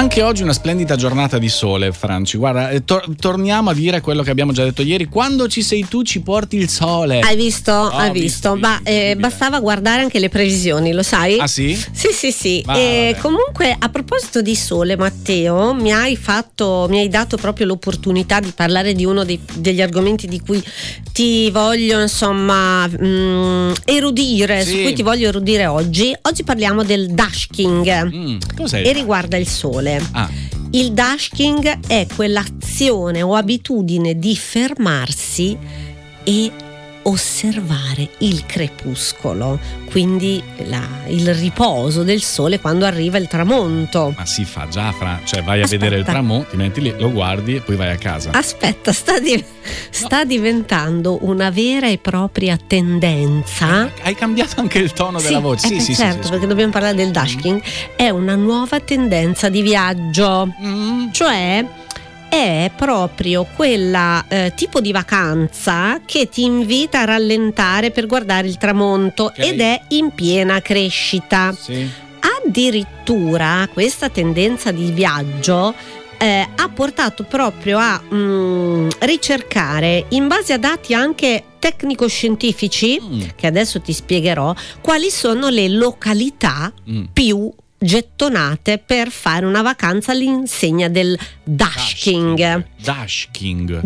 Anche oggi una splendida giornata di sole, Franci. Guarda, torniamo a dire quello che abbiamo già detto ieri. Quando ci sei tu ci porti il sole. Hai visto? Hai visto. Ma bastava guardare anche le previsioni, lo sai? Ah sì? Sì. Comunque, a proposito di sole, Matteo, mi hai dato proprio l'opportunità di parlare di uno degli argomenti di cui ti voglio insomma erudire, su cui ti voglio erudire oggi. Oggi parliamo del dasking. Cos'è? E riguarda il sole. Il dasking è quell'azione o abitudine di fermarsi e osservare il crepuscolo, quindi il riposo del sole quando arriva il tramonto. Ma si fa già, cioè vai a vedere il tramonto, ti metti lì, lo guardi e poi vai a casa. Aspetta, sta diventando una vera e propria tendenza. Hai cambiato anche il tono della voce. Sì, certo, perché dobbiamo parlare del dasking. È una nuova tendenza di viaggio, cioè è proprio quella tipo di vacanza che ti invita a rallentare per guardare il tramonto, ed è in piena crescita. Addirittura questa tendenza di viaggio ha portato proprio a ricercare, in base a dati anche tecnico-scientifici, che adesso ti spiegherò, quali sono le località più gettonate per fare una vacanza all'insegna del dasking. Dasking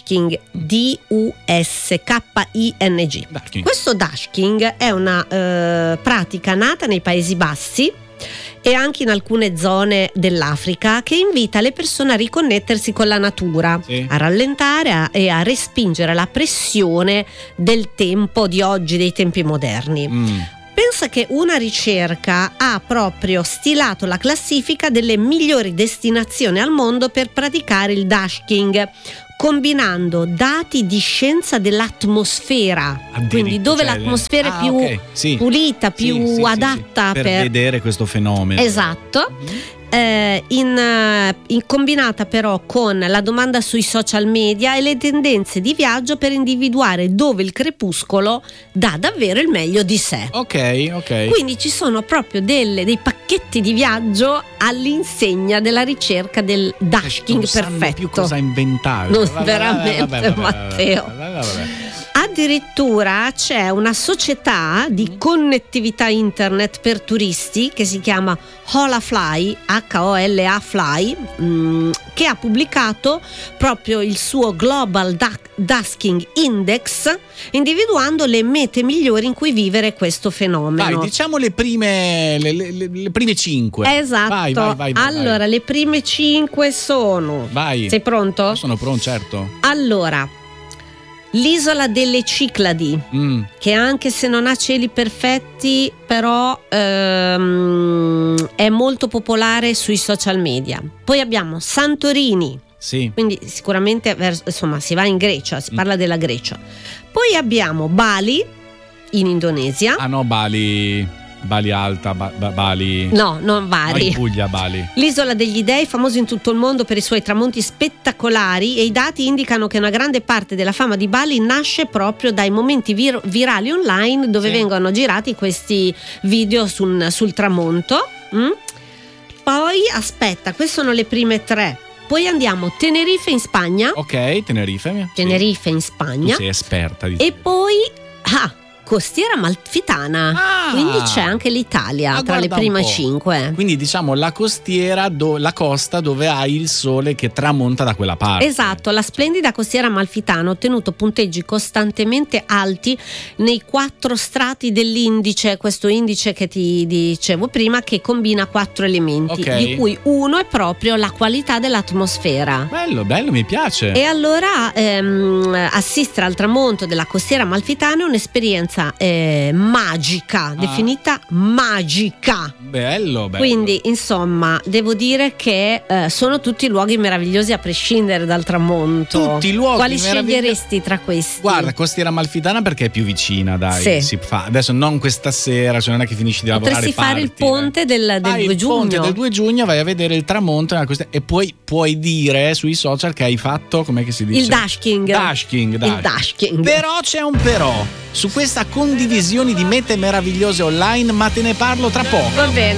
D-U-S-K-I-N-G. Questo dasking è una pratica nata nei Paesi Bassi e anche in alcune zone dell'Africa, che invita le persone a riconnettersi con la natura, a rallentare e a respingere la pressione del tempo di oggi, dei tempi moderni. Pensa che una ricerca ha proprio stilato la classifica delle migliori destinazioni al mondo per praticare il dasking, combinando dati di scienza dell'atmosfera, quindi dove l'atmosfera è più pulita, più adatta per vedere questo fenomeno. Esatto. In combinata però con la domanda sui social media e le tendenze di viaggio per individuare dove il crepuscolo dà davvero il meglio di sé. Ok. Quindi ci sono proprio dei pacchetti di viaggio all'insegna della ricerca del dasking perfetto. Non più cosa inventare. Veramente, Matteo. Addirittura c'è una società di connettività internet per turisti che si chiama Holafly, Hola Fly, che ha pubblicato proprio il suo Global Dasking Index, individuando le mete migliori in cui vivere questo fenomeno. Vai, diciamo le prime 5. Esatto. Vai. Allora, le prime 5 sono... Vai. Sei pronto? Sono pronto, certo. Allora, l'isola delle Cicladi, che anche se non ha cieli perfetti, però è molto popolare sui social media. Poi abbiamo Santorini, quindi sicuramente si va in Grecia, si parla della Grecia. Poi abbiamo Bali in Indonesia. Bali Alta, Bali. No, non Bali. In Puglia, Bali. L'isola degli dei, famoso in tutto il mondo per i suoi tramonti spettacolari, e i dati indicano che una grande parte della fama di Bali nasce proprio dai momenti virali online dove vengono girati questi video sul tramonto. Poi aspetta, queste sono le prime 3. Poi andiamo Tenerife in Spagna. Ok, Tenerife in Spagna. Tu sei esperta di... E poi Costiera Amalfitana, quindi c'è anche l'Italia tra le prime 5. Quindi diciamo la costiera, la costa dove hai il sole che tramonta da quella parte. Esatto, la splendida Costiera Amalfitana ha ottenuto punteggi costantemente alti nei 4 strati dell'indice, questo indice che ti dicevo prima, che combina 4 elementi, di cui uno è proprio la qualità dell'atmosfera. Bello, mi piace. E allora assistere al tramonto della Costiera Amalfitana è un'esperienza magica, definita magica. Bello. Quindi insomma devo dire che sono tutti luoghi meravigliosi a prescindere dal tramonto. Tutti luoghi quali sceglieresti tra questi? Guarda, Costiera Amalfitana perché è più vicina, dai. Si fa. Adesso non questa sera, cioè non è che finisci di lavorare. Potresti fare il ponte del 2 giugno. Il ponte del 2 giugno, vai a vedere il tramonto e poi puoi dire sui social che hai fatto, com'è che si dice? Il dasking. Il dasking. Però c'è un però su questa condivisione di mete meravigliose online, ma te ne parlo tra poco. Va bene.